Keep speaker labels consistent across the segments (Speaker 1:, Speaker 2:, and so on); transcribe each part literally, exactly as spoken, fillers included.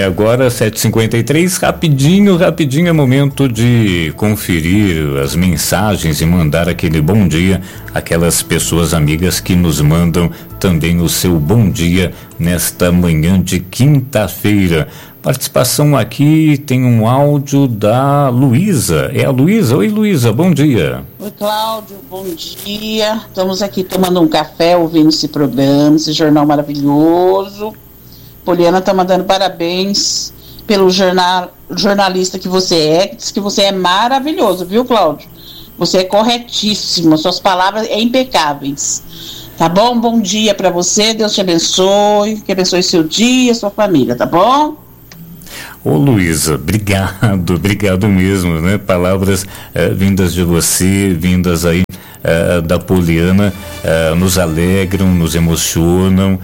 Speaker 1: agora sete e cinquenta e três, rapidinho, rapidinho é momento de conferir as mensagens e mandar aquele bom dia àquelas pessoas amigas que nos mandam também o seu bom dia nesta manhã de quinta-feira. Participação aqui, tem um áudio da Luísa. É a Luísa. Oi, Luísa, bom dia.
Speaker 2: Oi, Cláudio, bom dia. Estamos aqui tomando um café, ouvindo esse programa, esse jornal maravilhoso. Poliana está mandando parabéns pelo jornal, jornalista que você é, diz que você é maravilhoso, viu, Cláudio? Você é corretíssimo, suas palavras é impecáveis. Tá bom? Bom dia para você, Deus te abençoe, que abençoe seu dia, sua família, tá bom?
Speaker 1: Ô Luísa, obrigado, obrigado mesmo, né? Palavras eh, vindas de você, vindas aí eh, da Poliana, eh, nos alegram, nos emocionam,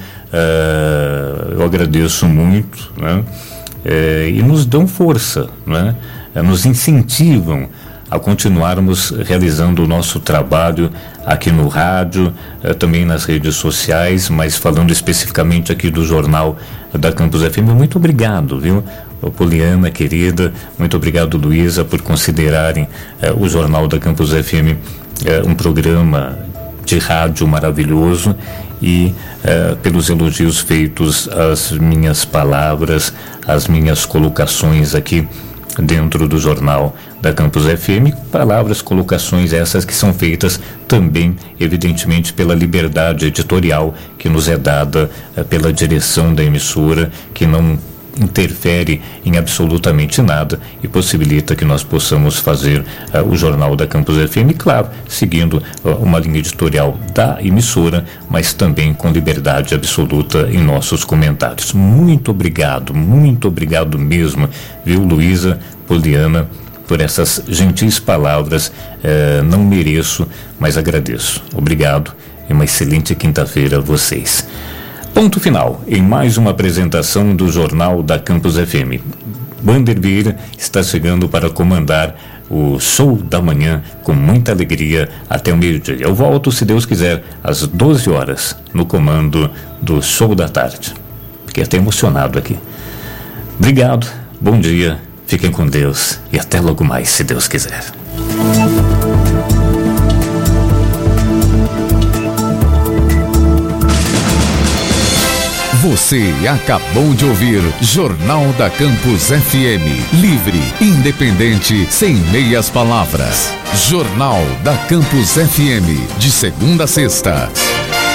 Speaker 1: eh, eu agradeço muito, né? Eh, e nos dão força, né? Eh, nos incentivam a continuarmos realizando o nosso trabalho aqui no rádio, eh, também nas redes sociais, mas falando especificamente aqui do Jornal da Campus F M, muito obrigado, viu? Poliana, querida, muito obrigado, Luísa, por considerarem eh, o Jornal da Campus F M eh, um programa de rádio maravilhoso e eh, pelos elogios feitos às minhas palavras, às minhas colocações aqui dentro do Jornal da Campus F M, palavras, colocações essas que são feitas também, evidentemente, pela liberdade editorial que nos é dada eh, pela direção da emissora, que não interfere em absolutamente nada e possibilita que nós possamos fazer uh, o Jornal da Campus F M, claro, seguindo uh, uma linha editorial da emissora, mas também com liberdade absoluta em nossos comentários. Muito obrigado, muito obrigado mesmo, viu, Luísa, Poliana, por essas gentis palavras. Uh, não mereço, mas agradeço. Obrigado e uma excelente quinta-feira a vocês. Ponto final em mais uma apresentação do Jornal da Campus F M. Wander Vieira está chegando para comandar o Show da Manhã com muita alegria até o meio-dia. Eu volto, se Deus quiser, às doze horas, no comando do Show da Tarde. Fiquei até emocionado aqui. Obrigado, bom dia, fiquem com Deus e até logo mais, se Deus quiser.
Speaker 3: Você acabou de ouvir Jornal da Campus F M. Livre, independente, sem meias palavras. Jornal da Campus F M. De segunda a sexta,